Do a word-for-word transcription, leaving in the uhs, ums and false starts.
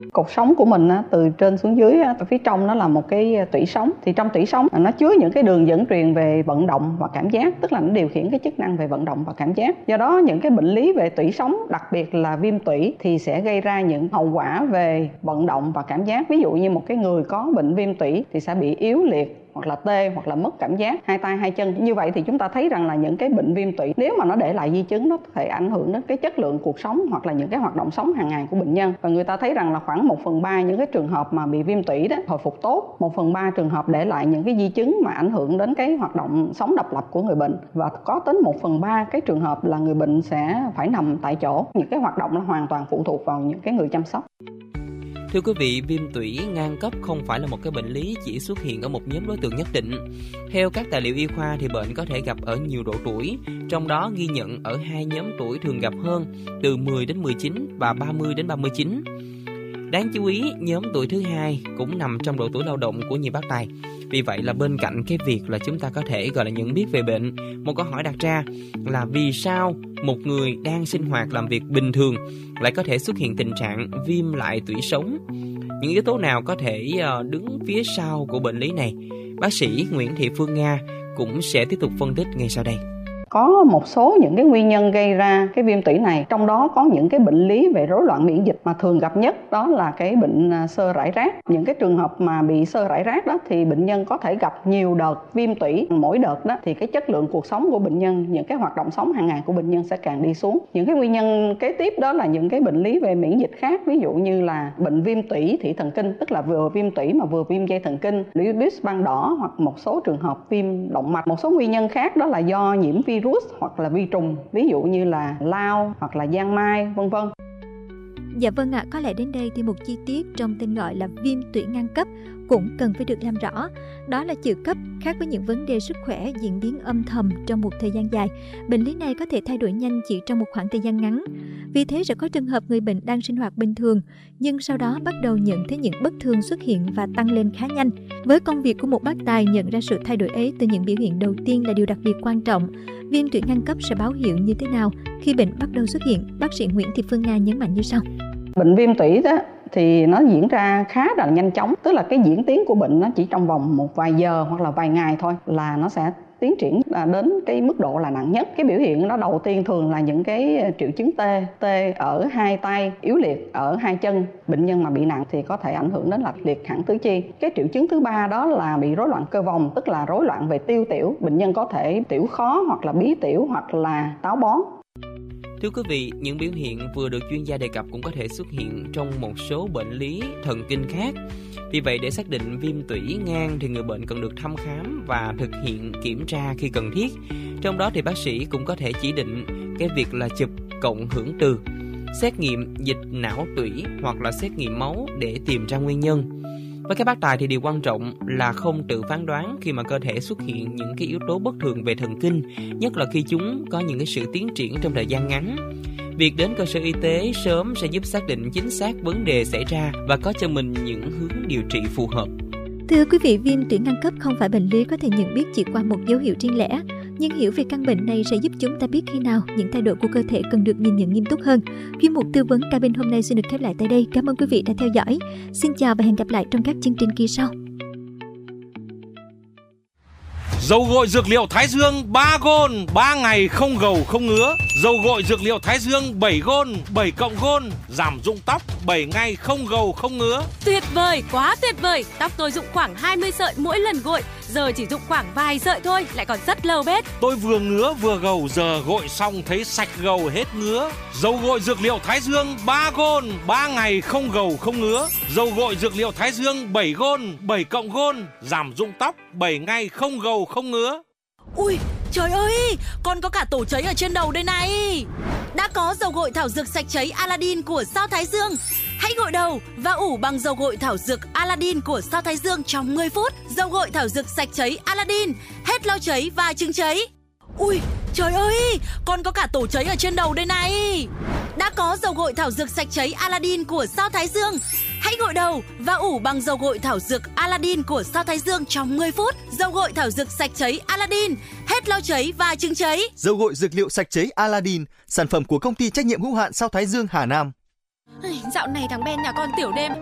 Cột sống của mình á, từ trên xuống dưới á, phía trong nó là một cái tủy sống. Thì trong tủy sống nó chứa những cái đường dẫn truyền về vận động và cảm giác, tức là nó điều khiển cái chức năng về vận động và cảm giác. Do đó những cái bệnh lý về tủy sống, đặc biệt là viêm tủy, thì sẽ gây ra những hậu quả về vận động và cảm giác. Ví dụ như một cái người có bệnh viêm tủy thì sẽ bị yếu liệt, hoặc là tê, hoặc là mất cảm giác hai tay hai chân. Như vậy thì chúng ta thấy rằng là những cái bệnh viêm tủy, nếu mà nó để lại di chứng, nó có thể ảnh hưởng đến cái chất lượng cuộc sống hoặc là những cái hoạt động sống hàng ngày của bệnh nhân. Và người ta thấy rằng là khoảng một phần ba những cái trường hợp mà bị viêm tủy đó hồi phục tốt, một phần ba trường hợp để lại những cái di chứng mà ảnh hưởng đến cái hoạt động sống độc lập của người bệnh, và có đến một phần ba cái trường hợp là người bệnh sẽ phải nằm tại chỗ. Những cái hoạt động nó hoàn toàn phụ thuộc vào những cái người chăm sóc. Thưa quý vị, viêm tủy ngang cấp không phải là một cái bệnh lý chỉ xuất hiện ở một nhóm đối tượng nhất định. Theo các tài liệu y khoa thì bệnh có thể gặp ở nhiều độ tuổi, trong đó ghi nhận ở hai nhóm tuổi thường gặp hơn, từ mười đến mười chín và ba mươi đến ba mươi chín. Đáng chú ý, nhóm tuổi thứ hai cũng nằm trong độ tuổi lao động của nhiều bác tài. Vì vậy là bên cạnh cái việc là chúng ta có thể gọi là nhận biết về bệnh, một câu hỏi đặt ra là vì sao một người đang sinh hoạt làm việc bình thường lại có thể xuất hiện tình trạng viêm lại tủy sống? Những yếu tố nào có thể đứng phía sau của bệnh lý này? Bác sĩ Nguyễn Thị Phương Nga cũng sẽ tiếp tục phân tích ngay sau đây. Có một số những cái nguyên nhân gây ra cái viêm tủy này, trong đó có những cái bệnh lý về rối loạn miễn dịch mà thường gặp nhất, đó là cái bệnh xơ rải rác. Những cái trường hợp mà bị xơ rải rác đó thì bệnh nhân có thể gặp nhiều đợt viêm tủy. Mỗi đợt đó thì cái chất lượng cuộc sống của bệnh nhân, những cái hoạt động sống hàng ngày của bệnh nhân sẽ càng đi xuống. Những cái nguyên nhân kế tiếp đó là những cái bệnh lý về miễn dịch khác, ví dụ như là bệnh viêm tủy thị thần kinh, tức là vừa viêm tủy mà vừa viêm dây thần kinh, lupus ban đỏ, hoặc một số trường hợp viêm động mạch. Một số nguyên nhân khác đó là do nhiễm virus virus hoặc là vi trùng, ví dụ như là lao hoặc là giang mai, vân vân. Dạ vâng ạ, à, có lẽ đến đây thì một chi tiết trong tên gọi là viêm tủy ngang cấp cũng cần phải được làm rõ. Đó là chữ cấp khác với những vấn đề sức khỏe diễn biến âm thầm trong một thời gian dài. Bệnh lý này có thể thay đổi nhanh chỉ trong một khoảng thời gian ngắn. Vì thế sẽ có trường hợp người bệnh đang sinh hoạt bình thường, nhưng sau đó bắt đầu nhận thấy những bất thường xuất hiện và tăng lên khá nhanh. Với công việc của một bác tài, nhận ra sự thay đổi ấy từ những biểu hiện đầu tiên là điều đặc biệt quan trọng. Viêm tủy ngang cấp sẽ báo hiệu như thế nào khi bệnh bắt đầu xuất hiện? Bác sĩ Nguyễn Thị Phương Nga nhấn mạnh như sau. Bệnh viêm tủy đó thì nó diễn ra khá là nhanh chóng, tức là cái diễn tiến của bệnh nó chỉ trong vòng một vài giờ hoặc là vài ngày thôi là nó sẽ tiến triển đến cái mức độ là nặng nhất. Cái biểu hiện nó đầu tiên thường là những cái triệu chứng tê, tê ở hai tay, yếu liệt ở hai chân. Bệnh nhân mà bị nặng thì có thể ảnh hưởng đến là liệt hẳn tứ chi. Cái triệu chứng thứ ba đó là bị rối loạn cơ vòng, tức là rối loạn về tiêu tiểu. Bệnh nhân có thể tiểu khó hoặc là bí tiểu hoặc là táo bón. Thưa quý vị, những biểu hiện vừa được chuyên gia đề cập cũng có thể xuất hiện trong một số bệnh lý thần kinh khác. Vì vậy, để xác định viêm tủy ngang thì người bệnh cần được thăm khám và thực hiện kiểm tra khi cần thiết. Trong đó thì bác sĩ cũng có thể chỉ định cái việc là chụp cộng hưởng từ, xét nghiệm dịch não tủy hoặc là xét nghiệm máu để tìm ra nguyên nhân. Với các bác tài thì điều quan trọng là không tự phán đoán khi mà cơ thể xuất hiện những cái yếu tố bất thường về thần kinh, nhất là khi chúng có những cái sự tiến triển trong thời gian ngắn. Việc đến cơ sở y tế sớm sẽ giúp xác định chính xác vấn đề xảy ra và có cho mình những hướng điều trị phù hợp. Thưa quý vị, viêm tủy ngang cấp không phải bệnh lý có thể nhận biết chỉ qua một dấu hiệu riêng lẻ, nhưng hiểu về căn bệnh này sẽ giúp chúng ta biết khi nào những thay đổi của cơ thể cần được nhìn nhận nghiêm túc hơn. Chuyên mục tư vấn cabin hôm nay xin được khép lại tại đây. Cảm ơn quý vị đã theo dõi. Xin chào và hẹn gặp lại trong các chương trình kỳ sau. Dầu gội dược liệu Thái Dương ba gôn, ba ngày không gầu không ngứa. Dầu gội dược liệu Thái Dương bảy gôn, bảy cộng gôn, giảm rụng tóc, bảy ngày không gầu không ngứa. Tuyệt vời, quá tuyệt vời. Tóc tôi rụng khoảng hai mươi sợi mỗi lần gội, giờ chỉ rụng khoảng vài sợi thôi, lại còn rất lâu bết. Tôi vừa ngứa vừa gầu, giờ gội xong thấy sạch gầu hết ngứa. Dầu gội dược liệu Thái Dương ba gôn, ba ngày không gầu không ngứa. Dầu gội dược liệu Thái Dương bảy gôn, bảy cộng gôn, giảm rụng tóc, bảy ngày không gầu không ngứa. Ui, trời ơi, con có cả tổ cháy ở trên đầu đây này. Đã có dầu gội thảo dược sạch cháy Aladdin của Sao Thái Dương. Hãy gội đầu và ủ bằng dầu gội thảo dược Aladdin của Sao Thái Dương trong mười phút. Dầu gội thảo dược sạch cháy Aladdin, hết lau cháy và chứng cháy. Ui, trời ơi, con có cả tổ cháy ở trên đầu đây này. Đã có dầu gội thảo dược sạch cháy Aladdin của Sao Thái Dương. Hãy gội đầu và ủ bằng dầu gội thảo dược Aladdin của Sao Thái Dương trong mười phút. Dầu gội thảo dược sạch cháy Aladdin, hết lau cháy và chứng cháy. Dầu gội dược liệu sạch cháy Aladdin, sản phẩm của công ty trách nhiệm hữu hạn Sao Thái Dương Hà Nam. Dạo này thằng Ben nhà con tiểu đêm